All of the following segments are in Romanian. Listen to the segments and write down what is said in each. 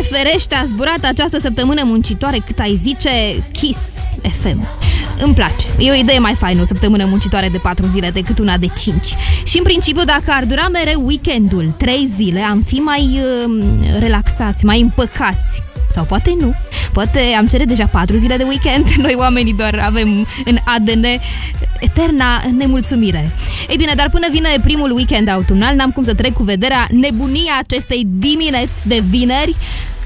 ferește, a zburat această săptămână muncitoare, cât ai zice Kiss FM. Îmi place. E o idee mai faină, o săptămână muncitoare de 4 zile decât una de 5. Și în principiu, dacă ar dura mereu weekendul 3 zile, am fi mai relaxați, mai împăcați. Sau poate nu. Poate am cere deja 4 zile de weekend. Noi oamenii doar avem în ADN eterna nemulțumire. Ei bine, dar până vine primul weekend autumnal, n-am cum să trec cu vederea nebunia acestei dimineți de vineri.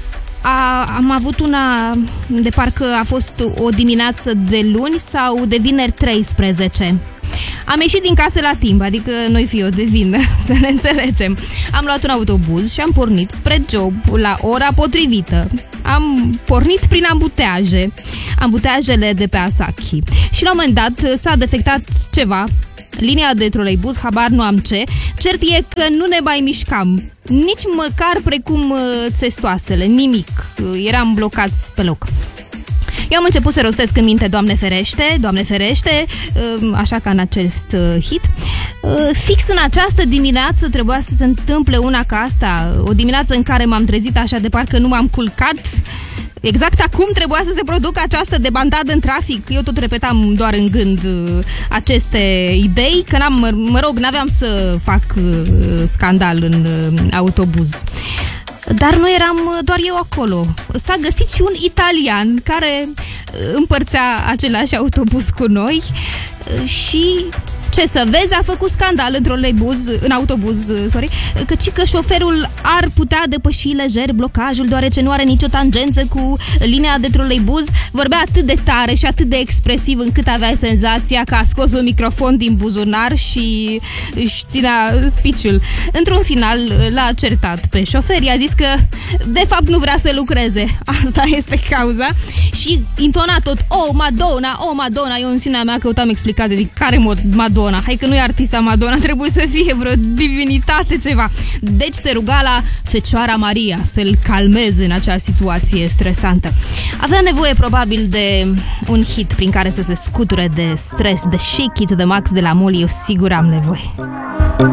Am avut una de parcă a fost o dimineață de luni sau de vineri 13. Am ieșit din casă la timp, adică noi fi eu de vină, să ne înțelegem. Am luat un autobuz și am pornit spre job la ora potrivită. Am pornit prin ambuteajele de pe Asahi. Și la un moment dat s-a defectat ceva, linia de troleibuz, habar nu am ce. Cert e că nu ne mai mișcam, nici măcar precum țestoasele, nimic. Eram blocați pe loc. Eu am început să rostesc în minte Doamne ferește, așa ca în acest hit. Fix în această dimineață trebuia să se întâmple una ca asta, o dimineață în care m-am trezit așa de parcă nu m-am culcat. Exact acum trebuia să se producă această debandadă în trafic. Eu tot repetam doar în gând aceste idei, că n-aveam să fac scandal în autobuz. Dar nu eram doar eu acolo. S-a găsit și un italian care împărțea același autobuz cu noi și... ce să vezi, a făcut scandal în autobuz, căci că șoferul ar putea depăși lejer blocajul deoarece nu are nicio tangență cu linia de troleibuz. Vorbea atât de tare și atât de expresiv încât aveai senzația că a scos un microfon din buzunar și își ținea speech-ul. Într-un final l-a certat pe șofer, i-a zis că de fapt nu vrea să lucreze. Asta este cauza. Și intona tot, oh Madonna, eu în sinea mea căutam explicații, zic, care Madonna? Hai că nu e artista Madonna, trebuie să fie vreo divinitate, ceva. Deci se ruga la Fecioara Maria să-l calmeze în acea situație stresantă. Avea nevoie probabil de un hit prin care să se scuture de stres, de shake it to the max de la Moli. Eu sigur am nevoie.